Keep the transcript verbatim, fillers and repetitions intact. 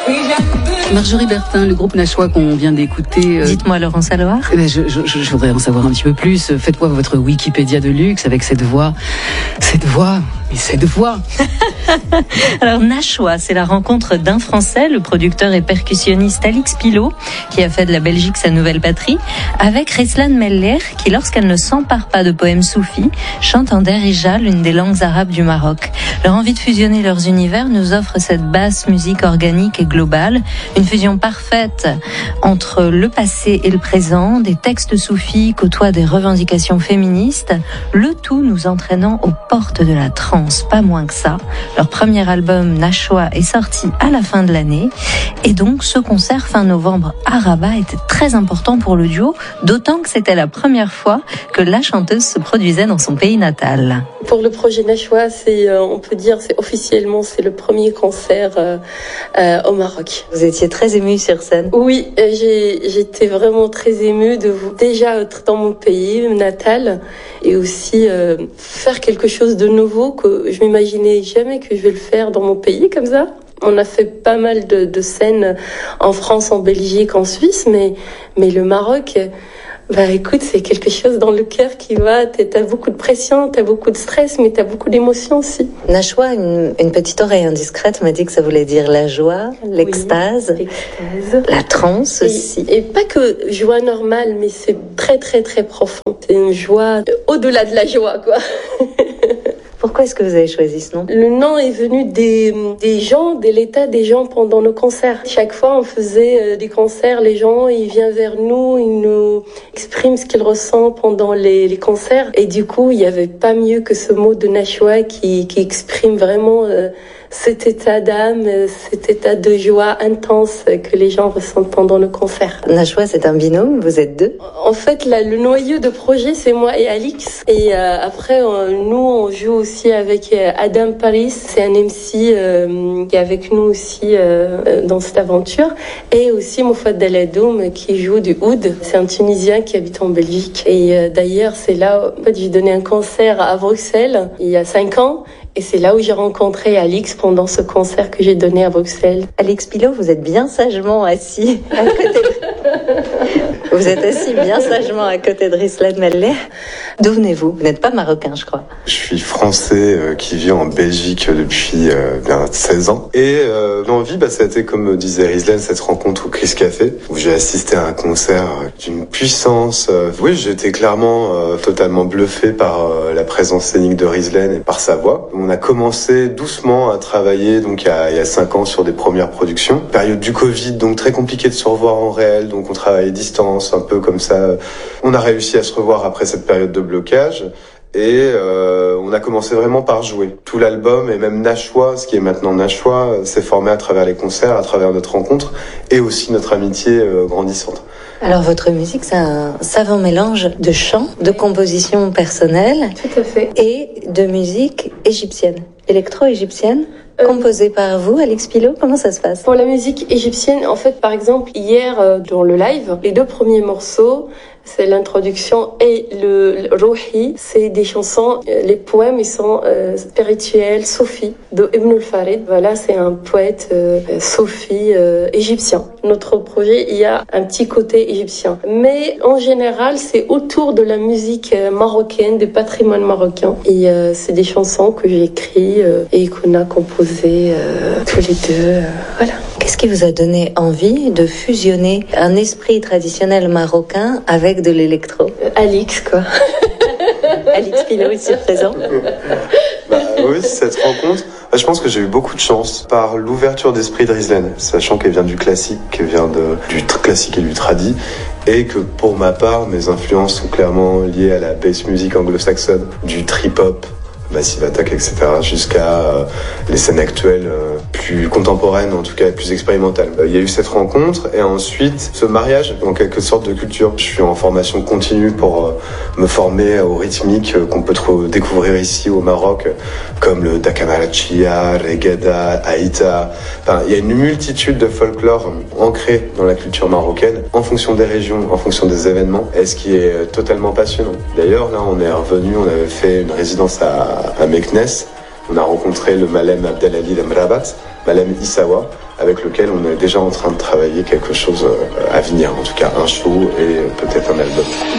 Marjorie Bertin, le groupe Nashwa qu'on vient d'écouter. Euh, Dites-moi, Laurence Alloire. Eh ben, je, je, je voudrais en savoir un petit peu plus. Faites-moi votre Wikipédia de luxe avec cette voix. Cette voix, mais cette voix. Alors, Nashwa, c'est la rencontre d'un Français, le producteur et percussionniste Alix Pilot, qui a fait de la Belgique sa nouvelle patrie, avec Rislan Meller, qui, lorsqu'elle ne s'empare pas de poèmes soufis, chante en derija, l'une des langues arabes du Maroc. Leur envie de fusionner leurs univers nous offre cette basse musique organique et globale, une fusion parfaite entre le passé et le présent, des textes soufis côtoient des revendications féministes, le tout nous entraînant aux portes de la trance, pas moins que ça. Leur premier album, Nashwa, est sorti à la fin de l'année, et donc ce concert fin novembre à Rabat était très important pour le duo, d'autant que c'était la première fois que la chanteuse se produisait dans son pays natal. Pour le projet Nashwa, c'est, euh, on peut dire, c'est officiellement, c'est le premier concert euh, euh, au Maroc. Vous étiez très émue sur scène. Oui, j'ai, j'étais vraiment très émue de vous déjà être dans mon pays natal et aussi euh, faire quelque chose de nouveau que je m'imaginais jamais que je vais le faire dans mon pays comme ça. On a fait pas mal de, de scènes en France, en Belgique, en Suisse, mais mais le Maroc. Bah écoute, c'est quelque chose dans le cœur qui va, t'as beaucoup de pression, t'as beaucoup de stress, mais t'as beaucoup d'émotions aussi. Nashwa, une, une petite oreille indiscrète m'a dit que ça voulait dire la joie, l'extase, oui, l'extase. La transe aussi. Et, et pas que joie normale, mais c'est très très très profond. C'est une joie au-delà de la joie, quoi. Pourquoi est-ce que vous avez choisi ce nom ? Le nom est venu des, des gens, de l'état des gens pendant nos concerts. Chaque fois, on faisait des concerts, les gens, ils viennent vers nous, ils nous expriment ce qu'ils ressentent pendant les, les concerts. Et du coup, il n'y avait pas mieux que ce mot de Nashwa qui, qui exprime vraiment euh, cet état d'âme, cet état de joie intense que les gens ressentent pendant le concert. Nashwa, c'est un binôme, vous êtes deux ? En fait, là, le noyau de projet, c'est moi et Alix. Et euh, après, on, nous, on joue aussi avec Adam Paris. C'est un M C euh, qui est avec nous aussi euh, dans cette aventure. Et aussi Moufad Daladoum qui joue du oud. C'est un Tunisien qui habite en Belgique. Et euh, d'ailleurs, c'est là, en fait, j'ai donné un concert à Bruxelles il y a cinq ans. Et c'est là où j'ai rencontré Alix pendant ce concert que j'ai donné à Bruxelles. Alix Pilot, vous êtes bien sagement assis à côté de... Vous êtes assis bien sagement à côté de Rislan Meller. D'où venez-vous ? Vous n'êtes pas marocain, je crois. Je suis français euh, qui vit en Belgique depuis euh, bien seize ans. Et euh, l'envie, bah, ça a été, comme disait Rislan, cette rencontre au Chris Café, où j'ai assisté à un concert d'une puissance. Euh, oui, j'étais clairement euh, totalement bluffé par euh, la présence scénique de Rislan et par sa voix. On a commencé doucement à travailler donc il y a, il y a cinq ans sur des premières productions. Période du Covid, donc très compliqué de se revoir en réel, donc on travaillait à distance, un peu comme ça. On a réussi à se revoir après cette période de blocage. Et euh, on a commencé vraiment par jouer. Tout l'album et même Nashwa, ce qui est maintenant Nashwa, s'est formé à travers les concerts, à travers notre rencontre et aussi notre amitié euh, grandissante. Alors votre musique, c'est un savant mélange de chant, de composition personnelle. Tout à fait. Et de musique égyptienne, électro-égyptienne. Euh, composée par vous, Alix Pilot, comment ça se passe ? Pour la musique égyptienne, en fait, par exemple, hier, euh, dans le live, les deux premiers morceaux, c'est l'introduction et le, le Rouhi, c'est des chansons, les poèmes, ils sont euh, spirituels, Soufi, de Ibn al-Farid. Voilà, c'est un poète euh, Soufi euh, égyptien. Notre projet, il y a un petit côté égyptien. Mais en général, c'est autour de la musique marocaine, du patrimoine marocain. Et euh, c'est des chansons que j'ai écrites euh, et qu'on a composées euh, tous les deux. Euh, voilà. Qu'est-ce qui vous a donné envie de fusionner un esprit traditionnel marocain avec de l'électro ? euh, Alix, quoi. Alix Pilot ici présent. Bah, oui, cette rencontre, bah, je pense que j'ai eu beaucoup de chance par l'ouverture d'esprit de Rislan, sachant qu'elle vient du classique, qu'elle vient de, du classique et du tradi, et que pour ma part, mes influences sont clairement liées à la bass music anglo-saxonne, du trip-hop, Massive Attack, et cetera, jusqu'à euh, les scènes actuelles euh, plus contemporaines, en tout cas plus expérimentales. Il y a eu cette rencontre et ensuite ce mariage, en quelque sorte, de culture. Je suis en formation continue pour euh, me former au rythmique euh, qu'on peut trop découvrir ici au Maroc, comme le Dakamarachiya, Regada, Aïta. Enfin, il y a une multitude de folklore ancré dans la culture marocaine, en fonction des régions, en fonction des événements, et ce qui est totalement passionnant. D'ailleurs, là, on est revenu, on avait fait une résidence à à Meknès, on a rencontré le Malem Abdelali Lemrabat, Malem Issawa, avec lequel on est déjà en train de travailler quelque chose à venir, en tout cas un show et peut-être un album.